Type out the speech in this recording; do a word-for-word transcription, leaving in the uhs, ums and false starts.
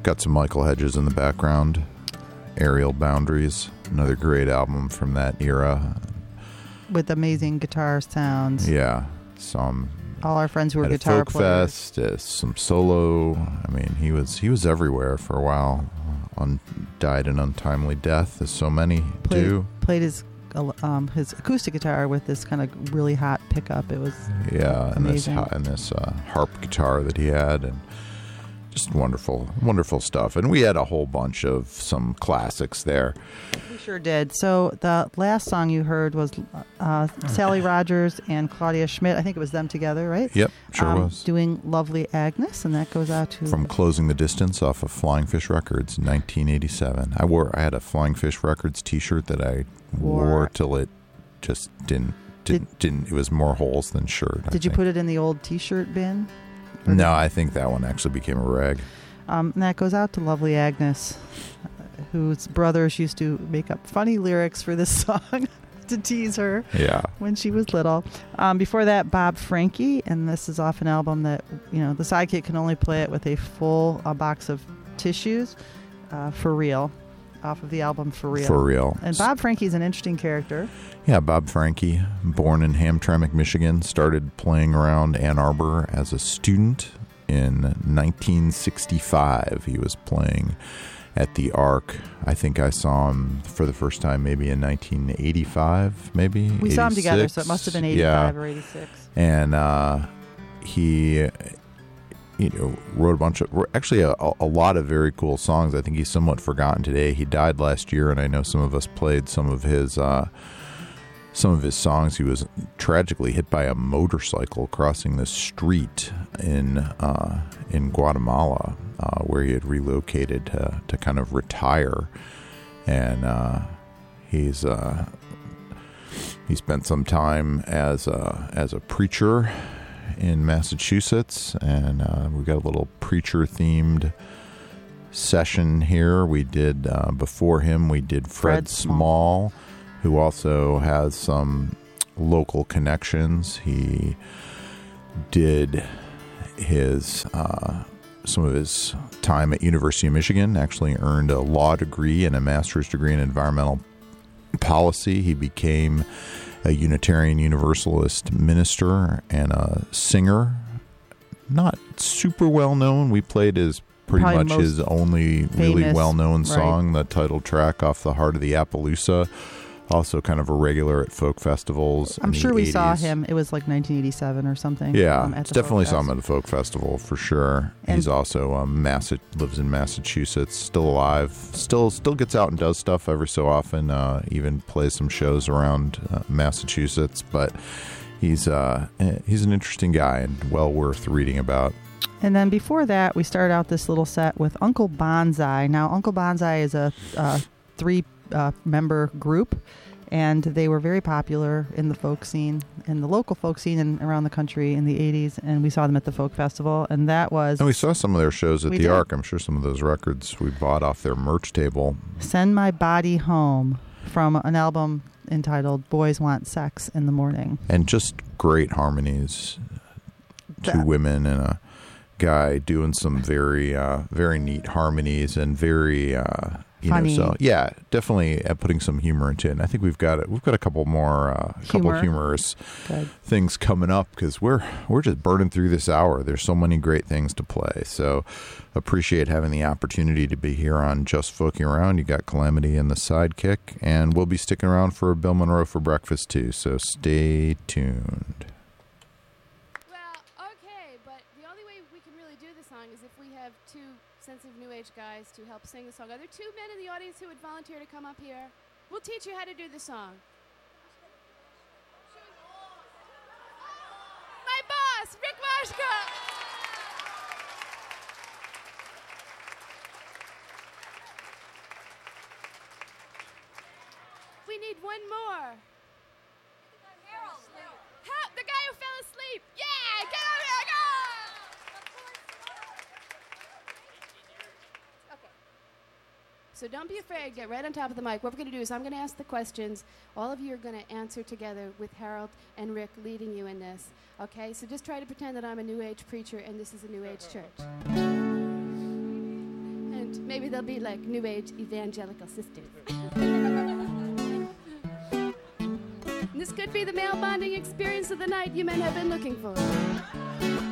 got some Michael Hedges in the background. Aerial Boundaries, another great album from that era. With amazing guitar sounds. Yeah, some. All our friends who were at guitar a folk players. fest, uh, some solo. I mean, he was he was everywhere for a while. Un, died an untimely death, as so many played, do. Played his um, his acoustic guitar with this kind of really hot pickup. It was yeah, and this amazing. and this uh, harp guitar that he had, and just wonderful, wonderful stuff. And we had a whole bunch of some classics there. We sure did. So the last song you heard was uh, Sally Rogers and Claudia Schmidt. I think it was them together, right? Yep, sure um, was. Doing Lovely Agnes, and that goes out to... From Closing the Distance off of Flying Fish Records, nineteen eighty-seven. I wore, I had a Flying Fish Records t-shirt that I wore, wore till it just didn't, didn't, did, didn't, it was more holes than shirt. Did I you think. put it in the old t-shirt bin? No, I think that one actually became a rag. Um, and that goes out to Lovely Agnes, whose brothers used to make up funny lyrics for this song to tease her yeah. when she was little. Um, before that, Bob Franke, and this is off an album that, you know, the sidekick can only play it with a full uh, box of tissues, uh, For Real, off of the album For Real. For Real. And Bob Franke's an interesting character. Yeah, Bob Franke, born in Hamtramck, Michigan, started playing around Ann Arbor as a student in nineteen sixty-five. He was playing at the Ark. I think I saw him for the first time maybe in nineteen eighty-five, maybe. We eighty-six. saw him together, so it must have been eighty-five yeah. or eighty-six. And uh, he, you know, wrote a bunch of, actually a, a lot of very cool songs. I think he's somewhat forgotten today. He died last year, and I know some of us played some of his uh, some of his songs. He was tragically hit by a motorcycle crossing the street in uh, in Guatemala, uh, where he had relocated to, to kind of retire, and uh, he's uh, he spent some time as a as a preacher in Massachusetts, and uh, we got a little preacher themed session here. We did uh, before him. We did Fred, Fred Small. Small, who also has some local connections. He did his uh, some of his time at University of Michigan, actually earned a law degree and a master's degree in environmental policy. He became a Unitarian Universalist minister and a singer. Not super well known. We played his pretty Probably much most his only really famous, well known right. song, the title track off The Heart of the Appaloosa. Also kind of a regular at folk festivals. I'm in sure the we eighties. saw him. It was like nineteen eighty-seven or something. Yeah, um, at the definitely Folk saw him Fest. at a folk festival for sure. And He's also um, Massa- lives in Massachusetts, still alive, still still gets out and does stuff every so often. Uh, even plays some shows around uh, Massachusetts, but he's uh, he's an interesting guy and well worth reading about. And then before that, we started out this little set with Uncle Bonsai. Now, Uncle Bonsai is a uh, three-member uh, group, and they were very popular in the folk scene, in the local folk scene and around the country in the eighties, and we saw them at the Folk Festival, and that was... And we saw some of their shows at We the did. Ark. I'm sure some of those records we bought off their merch table. Send My Body Home from an album entitled Boys Want Sex in the Morning. And just great harmonies. Two That- women and a guy doing some very uh, very neat harmonies and very uh, you Funny. know so yeah definitely uh, putting some humor into it. And I think we've got it we've got a couple more uh, couple Humor. humorous Good. things coming up because we're we're just burning through this hour. There's so many great things to play, so appreciate having the opportunity to be here on Just Folking Around. You got Calamity and the Sidekick, and we'll be sticking around for Bill Monroe for breakfast too, so stay tuned. Well, okay, but the only way we can really do the song is if we have two sensitive New Age guys to help sing the song. Are there two men in the audience who would volunteer to come up here? We'll teach you how to do the song. My boss, Rick Washka! We need one more. Harold. Ha- the guy who fell asleep. Yeah, get over here, go! Okay. So don't be afraid. Get right on top of the mic. What we're going to do is I'm going to ask the questions. All of you are going to answer together with Harold and Rick leading you in this. Okay? So just try to pretend that I'm a New Age preacher and this is a New Age church. And Maybe they'll be like New Age evangelical sisters. This could be the male bonding experience of the night you men have been looking for.